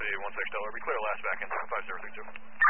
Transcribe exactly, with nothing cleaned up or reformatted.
one six Delaware, be clear last back in five zero three two.